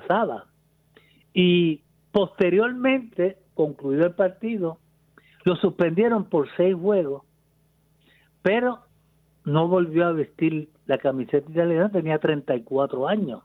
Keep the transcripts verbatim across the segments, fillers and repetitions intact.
pasada. Y posteriormente, concluido el partido, lo suspendieron por seis juegos, pero no volvió a vestir la camiseta italiana, tenía treinta y cuatro años.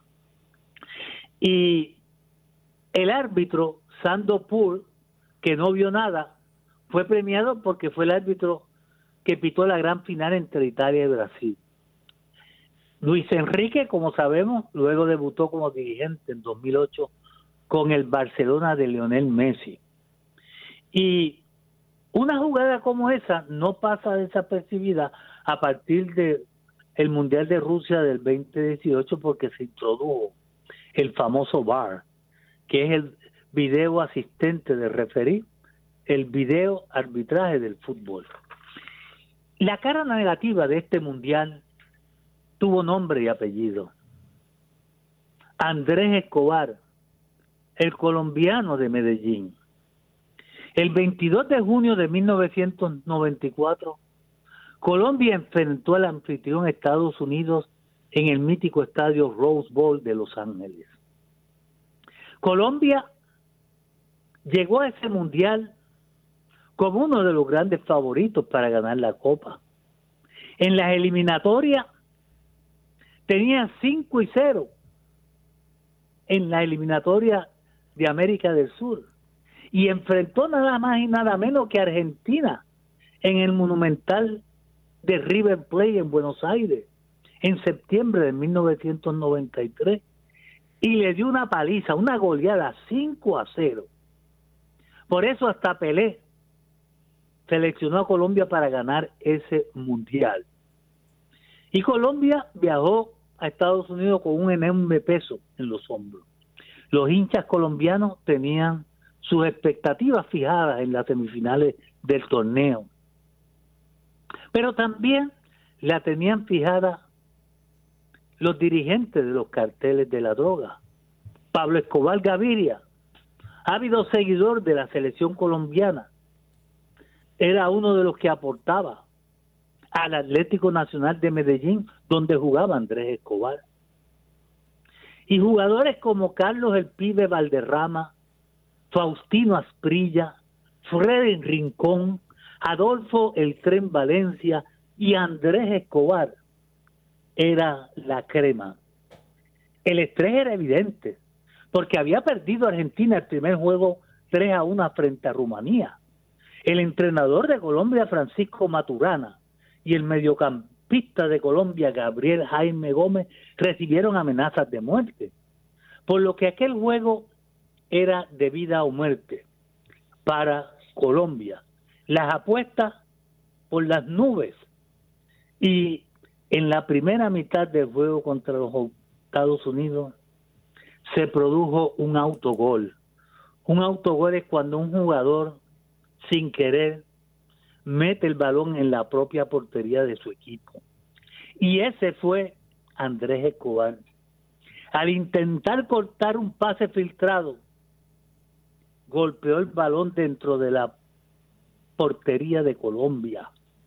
Y el árbitro, Sandro Pur, que no vio nada, fue premiado porque fue el árbitro que pitó la gran final entre Italia y Brasil. Luis Enrique, como sabemos, luego debutó como dirigente en dos mil ocho con el Barcelona de Lionel Messi. Y una jugada como esa no pasa desapercibida a partir de el Mundial de Rusia del veinte dieciocho, porque se introdujo el famoso V A R, que es el video asistente de referí, el video arbitraje del fútbol. La cara negativa de este Mundial tuvo nombre y apellido. Andrés Escobar, el colombiano de Medellín. El veintidós de junio de mil novecientos noventa y cuatro, Colombia enfrentó al anfitrión Estados Unidos en el mítico estadio Rose Bowl de Los Ángeles. Colombia llegó a ese mundial como uno de los grandes favoritos para ganar la Copa. En las eliminatorias tenía cinco y cero en la eliminatoria de América del Sur y enfrentó nada más y nada menos que Argentina en el Monumental de River Plate en Buenos Aires en septiembre de mil novecientos noventa y tres y le dio una paliza, una goleada cinco a cero. Por eso hasta Pelé seleccionó a Colombia para ganar ese mundial. Y Colombia viajó a Estados Unidos con un enorme peso en los hombros. Los hinchas colombianos tenían sus expectativas fijadas en las semifinales del torneo, pero también la tenían fijada los dirigentes de los carteles de la droga. Pablo Escobar Gaviria, ávido seguidor de la selección colombiana, era uno de los que aportaba al Atlético Nacional de Medellín, donde jugaba Andrés Escobar. Y jugadores como Carlos el Pibe Valderrama, Faustino Asprilla, Freddy Rincón, Adolfo el Tren Valencia y Andrés Escobar era la crema. El estrés era evidente, porque había perdido Argentina el primer juego tres a uno frente a Rumanía. El entrenador de Colombia, Francisco Maturana, y el mediocampista de Colombia, Gabriel Jaime Gómez, recibieron amenazas de muerte, por lo que aquel juego era de vida o muerte para Colombia. Las apuestas por las nubes, y en la primera mitad del juego contra los Estados Unidos se produjo un autogol. Un autogol es cuando un jugador sin querer mete el balón en la propia portería de su equipo. Y ese fue Andrés Escobar. Al intentar cortar un pase filtrado, golpeó el balón dentro de la portería de Colombia.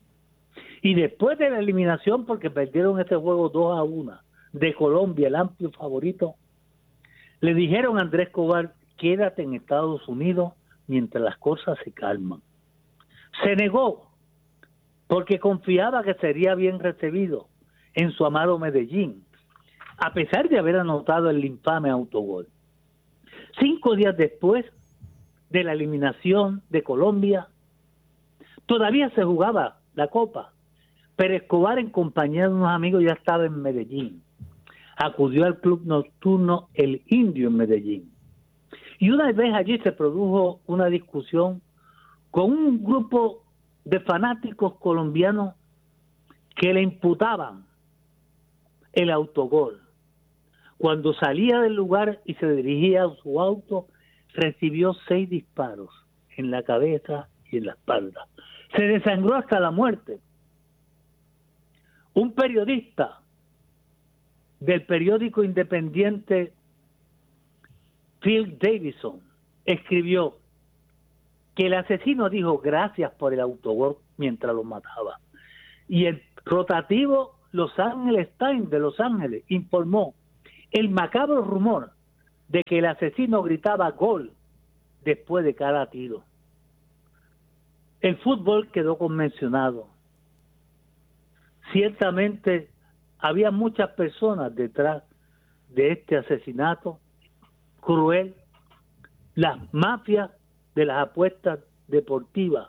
Y después de la eliminación, porque perdieron ese juego dos a uno de Colombia, el amplio favorito, le dijeron a Andrés Escobar: quédate en Estados Unidos mientras las cosas se calman. Se negó porque confiaba que sería bien recibido en su amado Medellín, a pesar de haber anotado el infame autogol. Cinco días después de la eliminación de Colombia, todavía se jugaba la Copa, pero Escobar, en compañía de unos amigos, ya estaba en Medellín. Acudió al club nocturno El Indio en Medellín. Y una vez allí se produjo una discusión con un grupo de fanáticos colombianos que le imputaban el autogol. Cuando salía del lugar y se dirigía a su auto, recibió seis disparos en la cabeza y en la espalda. Se desangró hasta la muerte. Un periodista del periódico independiente Phil Davidson escribió que el asesino dijo gracias por el autogol mientras lo mataba. Y el rotativo Los Angeles Times de Los Ángeles informó el macabro rumor de que el asesino gritaba gol después de cada tiro. El fútbol quedó convencionado. Ciertamente había muchas personas detrás de este asesinato cruel, las mafias de las apuestas deportivas.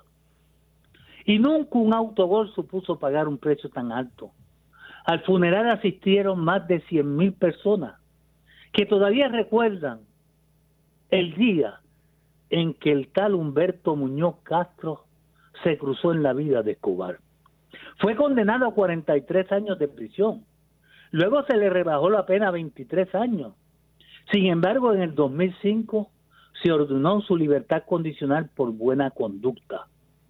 Y nunca un autogol supuso pagar un precio tan alto. Al funeral asistieron más de cien mil personas que todavía recuerdan el día en que el tal Humberto Muñoz Castro se cruzó en la vida de Escobar. Fue condenado a cuarenta y tres años de prisión. Luego se le rebajó la pena a veintitrés años. Sin embargo, en el dos mil cinco se ordenó su libertad condicional por buena conducta.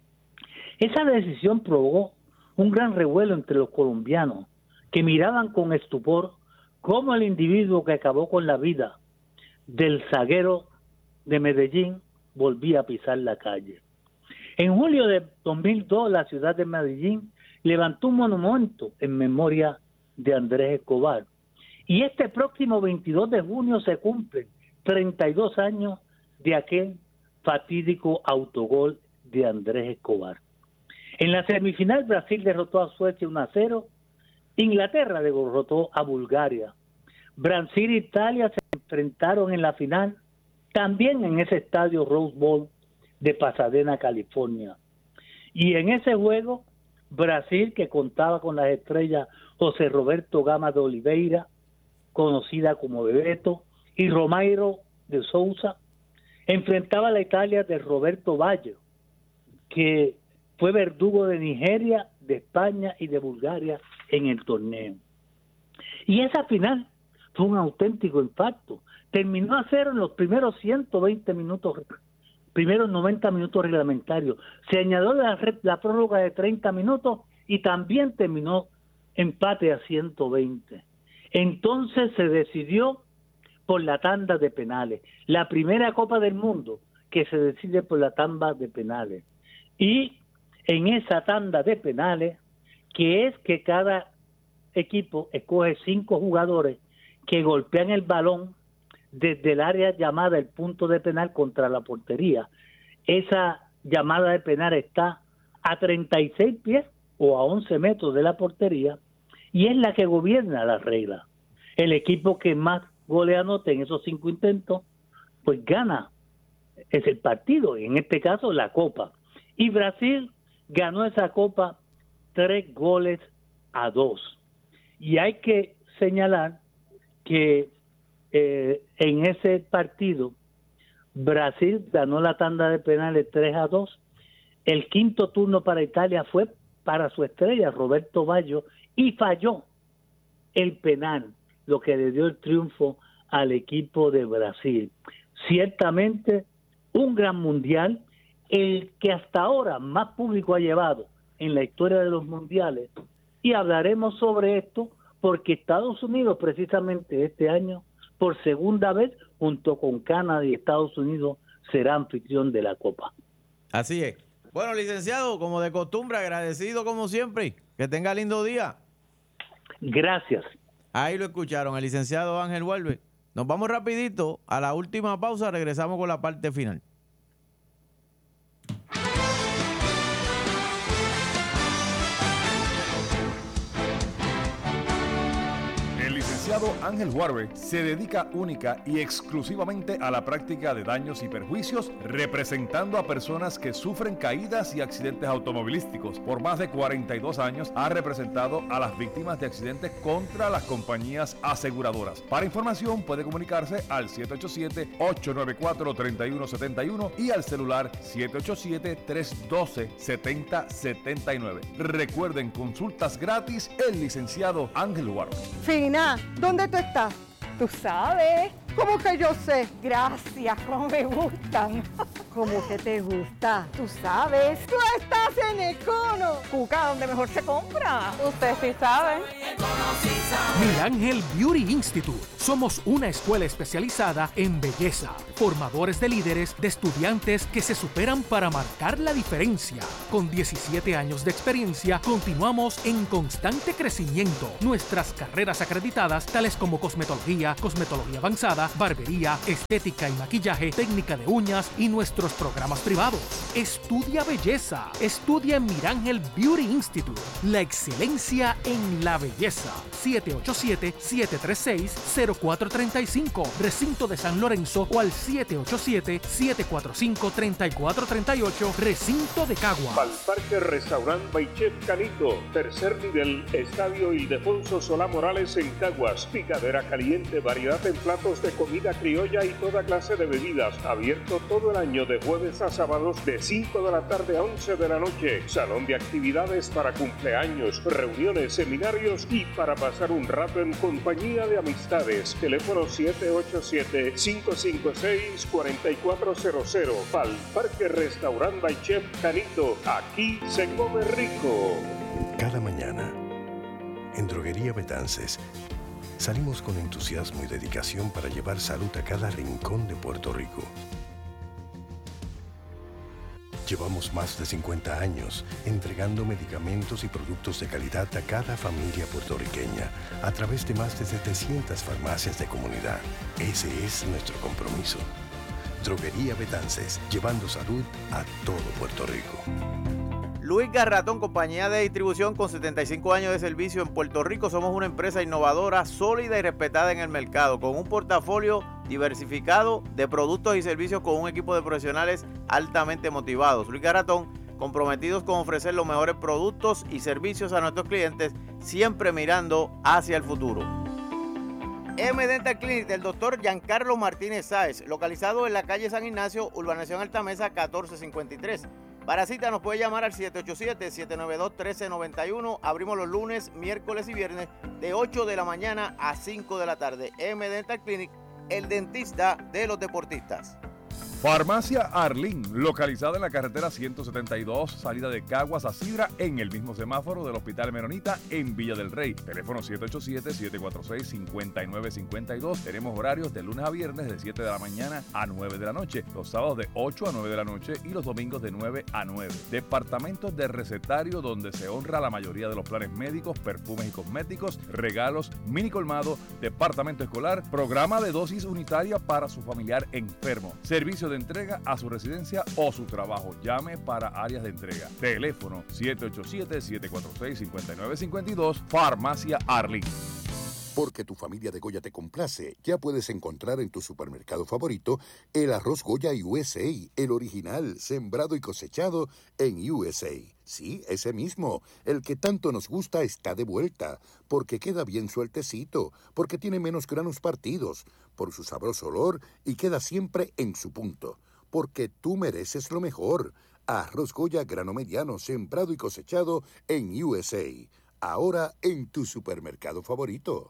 Esa decisión provocó un gran revuelo entre los colombianos, que miraban con estupor cómo el individuo que acabó con la vida del zaguero de Medellín volvía a pisar la calle. En julio de dos mil dos, la ciudad de Medellín levantó un monumento en memoria de Andrés Escobar. Y este próximo veintidós de junio se cumplen treinta y dos años de aquel fatídico autogol de Andrés Escobar. En la semifinal, Brasil derrotó a Suecia uno a cero. Inglaterra derrotó a Bulgaria. Brasil e Italia se enfrentaron en la final, también en ese estadio Rose Bowl de Pasadena, California. Y en ese juego, Brasil, que contaba con las estrellas José Roberto Gama de Oliveira, conocida como Bebeto, y Romairo de Sousa, enfrentaba a la Italia de Roberto Baggio, que fue verdugo de Nigeria, de España y de Bulgaria en el torneo. Y esa final fue un auténtico impacto. Terminó a cero en los primeros ciento veinte minutos, primeros noventa minutos reglamentarios. Se añadió la, la prórroga de treinta minutos y también terminó empate a ciento veinte. Entonces se decidió por la tanda de penales. La primera Copa del Mundo que se decide por la tanda de penales. Y en esa tanda de penales, que es que cada equipo escoge cinco jugadores que golpean el balón desde el área llamada el punto de penal contra la portería. Esa llamada de penal está a treinta y seis pies o a once metros de la portería y es la que gobierna las reglas. El equipo que más goles anote en esos cinco intentos, pues gana, es el partido, en este caso la Copa. Y Brasil ganó esa Copa tres goles a dos. Y hay que señalar que eh, en ese partido Brasil ganó la tanda de penales tres a dos. El quinto turno para Italia fue para su estrella Roberto Baggio y falló el penal, lo que le dio el triunfo al equipo de Brasil. Ciertamente un gran mundial, el que hasta ahora más público ha llevado en la historia de los mundiales, y hablaremos sobre esto porque Estados Unidos precisamente este año, por segunda vez, junto con Canadá y Estados Unidos, será anfitrión de la Copa. Así es. Bueno, licenciado, como de costumbre, agradecido como siempre. Que tenga lindo día. Gracias. Ahí lo escucharon, el licenciado Ángel Walve. Nos vamos rapidito a la última pausa, regresamos con la parte final. El licenciado Ángel Walve se dedica única y exclusivamente a la práctica de daños y perjuicios, representando a personas que sufren caídas y accidentes automovilísticos. Por más de cuarenta y dos años ha representado a las víctimas de accidentes contra las compañías aseguradoras. Para información puede comunicarse al siete ocho siete, ocho nueve cuatro, tres uno siete uno y al celular siete ocho siete, tres uno dos, siete cero siete nueve. Recuerden, consultas gratis, el licenciado Ángel Walve. Fina, ¿dónde tú estás? Tú sabes. ¿Cómo que yo sé? Gracias, cómo me gustan. ¿Cómo que te gusta? Tú sabes. ¡Tú estás en Econo! Cuca, donde mejor se compra. Usted sí sabe. Mirángel Beauty Institute. Somos una escuela especializada en belleza, formadores de líderes, de estudiantes que se superan para marcar la diferencia. Con diecisiete años de experiencia, continuamos en constante crecimiento. Nuestras carreras acreditadas, tales como cosmetología, cosmetología avanzada, barbería, estética y maquillaje, técnica de uñas y nuestros programas privados. Estudia belleza. Estudia en Mirángel Beauty Institute. La excelencia en la belleza. siete ocho siete, siete tres seis, cero cuatro tres cinco, recinto de San Lorenzo, o al siete ocho siete, siete cuatro cinco, tres cuatro tres ocho, recinto de Caguas. Palparque Restaurant by Chef Canito, tercer nivel, Estadio Ildefonso Solá Morales en Caguas, picadera caliente, variedad en platos de comida criolla y toda clase de bebidas, abierto todo el año de jueves a sábados de cinco de la tarde a once de la noche, salón de actividades para cumpleaños, reuniones, seminarios y para pasar un rato en compañía de amistades. Teléfono siete ocho siete, cinco cinco seis, cuatro cuatro cero cero. Palparque Restaurant by Chef Canito. Aquí se come rico. Cada mañana, en Droguería Betances, salimos con entusiasmo y dedicación para llevar salud a cada rincón de Puerto Rico. Llevamos más de cincuenta años entregando medicamentos y productos de calidad a cada familia puertorriqueña a través de más de setecientas farmacias de comunidad. Ese es nuestro compromiso. Droguería Betances, llevando salud a todo Puerto Rico. Luis Garratón, compañía de distribución con setenta y cinco años de servicio en Puerto Rico. Somos una empresa innovadora, sólida y respetada en el mercado, con un portafolio diversificado de productos y servicios con un equipo de profesionales altamente motivados. Luis Garratón, comprometidos con ofrecer los mejores productos y servicios a nuestros clientes, siempre mirando hacia el futuro. M Dental Clinic del doctor Giancarlo Martínez Sáez, localizado en la calle San Ignacio, urbanización Altamesa catorce cincuenta y tres. Para cita nos puede llamar al siete ocho siete, siete nueve dos, uno tres nueve uno. Abrimos los lunes, miércoles y viernes de ocho de la mañana a cinco de la tarde. M Dental Clinic, el dentista de los deportistas. Farmacia Arlín, localizada en la carretera ciento setenta y dos, salida de Caguas a Sidra, en el mismo semáforo del Hospital Menonita en Villa del Rey. Teléfono siete ocho siete, siete cuatro seis, cinco nueve cinco dos. Tenemos horarios de lunes a viernes de siete de la mañana a nueve de la noche, los sábados de ocho a nueve de la noche y los domingos de nueve a nueve. Departamento de recetario, donde se honra la mayoría de los planes médicos, perfumes y cosméticos, regalos, mini colmado, departamento escolar, programa de dosis unitaria para su familiar enfermo, servicio de entrega a su residencia o su trabajo. Llame para áreas de entrega. Teléfono siete ocho siete, siete cuatro seis, cinco nueve cinco dos. Farmacia Arlín. Porque tu familia de Goya te complace, ya puedes encontrar en tu supermercado favorito el arroz Goya U S A, el original, sembrado y cosechado en U S A. Sí, ese mismo, el que tanto nos gusta está de vuelta, porque queda bien sueltecito, porque tiene menos granos partidos, por su sabroso olor y queda siempre en su punto, porque tú mereces lo mejor. Arroz Goya grano mediano, sembrado y cosechado en U S A. Ahora en tu supermercado favorito.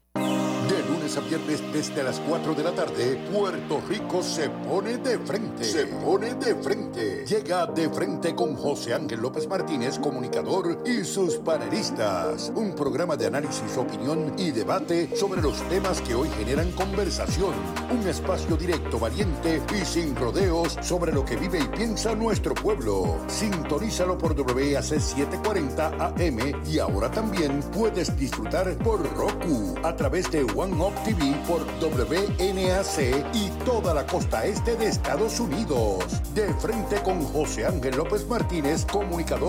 De lunes a viernes desde las cuatro de la tarde, Puerto Rico se pone de frente. Se pone de frente. Llega De Frente con José Ángel López Martínez, comunicador, y sus panelistas. Un programa de análisis, opinión y debate sobre los temas que hoy generan conversación. Un espacio directo, valiente y sin rodeos sobre lo que vive y piensa nuestro pueblo. Sintonízalo por W A C setecientos cuarenta A M y ahora también puedes disfrutar por Roku a través de One Up T V por W N A C y toda la costa este de Estados Unidos. De Frente con José Ángel López Martínez, comunicador